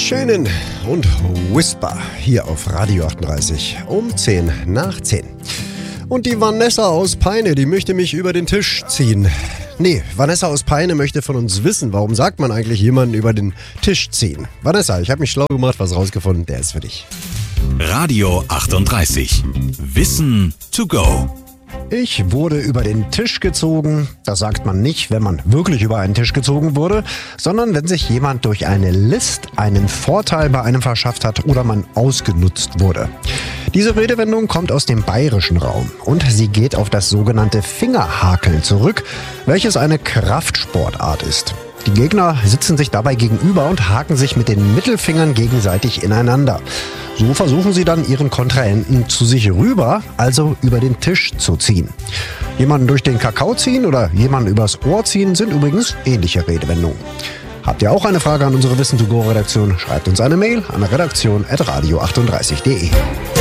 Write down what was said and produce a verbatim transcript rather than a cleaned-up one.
Shannon und Whisper hier auf Radio achtunddreißig um zehn nach zehn. Und die Vanessa aus Peine, die möchte mich über den Tisch ziehen. Nee, Vanessa aus Peine möchte von uns wissen, warum sagt man eigentlich jemanden über den Tisch ziehen? Vanessa, ich habe mich schlau gemacht, was rausgefunden, der ist für dich. Radio achtunddreißig. Wissen to go. Ich wurde über den Tisch gezogen. Das sagt man nicht, wenn man wirklich über einen Tisch gezogen wurde, sondern wenn sich jemand durch eine List einen Vorteil bei einem verschafft hat oder man ausgenutzt wurde. Diese Redewendung kommt aus dem bayerischen Raum und sie geht auf das sogenannte Fingerhakeln zurück, welches eine Kraftsportart ist. Die Gegner sitzen sich dabei gegenüber und haken sich mit den Mittelfingern gegenseitig ineinander. So versuchen sie dann ihren Kontrahenten zu sich rüber, also über den Tisch zu ziehen. Jemanden durch den Kakao ziehen oder jemanden übers Ohr ziehen sind übrigens ähnliche Redewendungen. Habt ihr auch eine Frage an unsere Wissen to go Redaktion? Schreibt uns eine Mail an redaktion at radio achtunddreißig punkt de.